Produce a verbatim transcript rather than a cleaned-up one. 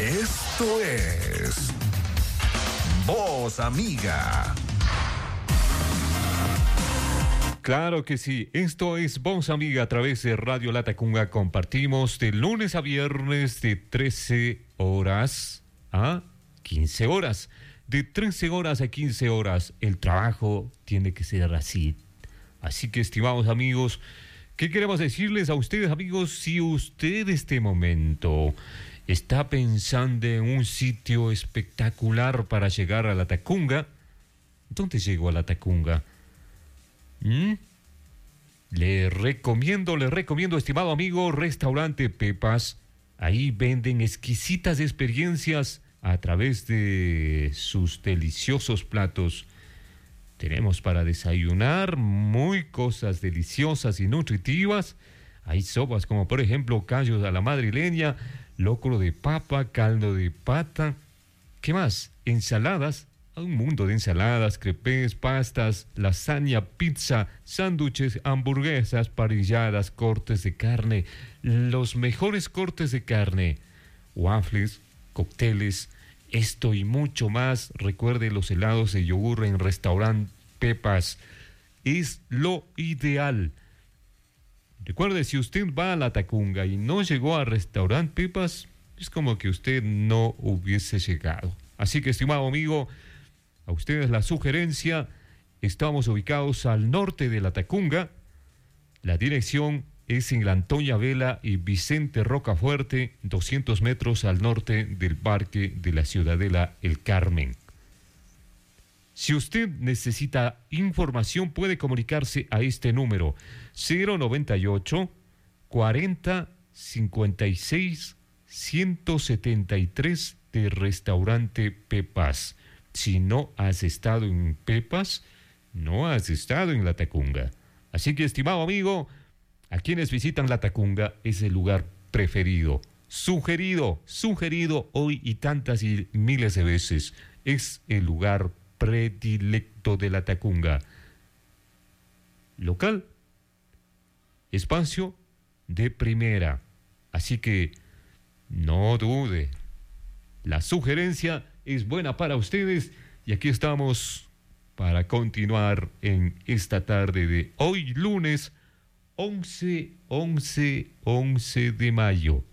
Esto es Voz Amiga. Claro que sí, esto es Voz Amiga a través de Radio Latacunga. Compartimos de lunes a viernes de trece horas a quince horas. De trece horas a quince horas. El trabajo tiene que ser así. Así que, estimados amigos, ¿qué queremos decirles a ustedes, amigos? Si usted este momento está pensando en un sitio espectacular para llegar a Latacunga, ¿dónde llego a Latacunga? ¿Mm? Le recomiendo, le recomiendo, estimado amigo, Restaurante Pepas. Ahí venden exquisitas experiencias a través de sus deliciosos platos. Tenemos para desayunar muy cosas deliciosas y nutritivas. Hay sopas como por ejemplo callos a la madrileña, locro de papa, caldo de pata. ¿Qué más? Ensaladas. Un mundo de ensaladas, crepes, pastas, lasaña, pizza, sándwiches, hamburguesas, parrilladas, cortes de carne, los mejores cortes de carne, waffles, cócteles, esto y mucho más. Recuerde los helados de yogur en Restaurante Pepas. Es lo ideal. Recuerde, si usted va a Latacunga y no llegó a Restaurante Pepas, es como que usted no hubiese llegado. Así que, estimado amigo, a ustedes la sugerencia. Estamos ubicados al norte de Latacunga. La dirección es en la Antonia Vela y Vicente Rocafuerte, doscientos metros al norte del parque de la Ciudadela El Carmen. Si usted necesita información, puede comunicarse a este número cero noventa y ocho, cuarenta, cincuenta y seis, ciento setenta y tres de Restaurante Pepas. Si no has estado en Pepas, no has estado en Latacunga. Así que, estimado amigo, a quienes visitan Latacunga es el lugar preferido, sugerido, sugerido hoy y tantas y miles de veces. Es el lugar predilecto de Latacunga. Local, espacio de primera. Así que no dude. La sugerencia es buena para ustedes y aquí estamos para continuar en esta tarde de hoy lunes once, once, once de mayo.